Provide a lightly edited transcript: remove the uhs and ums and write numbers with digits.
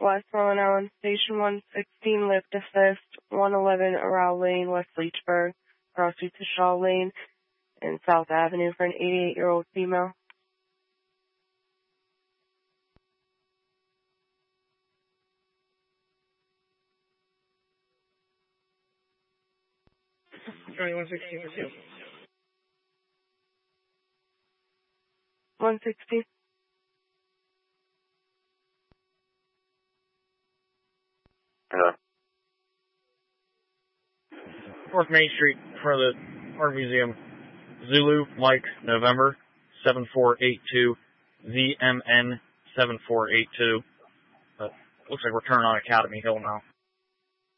West Long Island, Station 116, lift assist, 111 Arow Lane, West Leechburg, cross street to Shaw Lane, and South Avenue for an 88-year-old female. County 116 with you. 116. North Main Street for the Art Museum. Zulu, Mike, November, 7482, ZMN 7482. Looks like we're turning on Academy Hill now.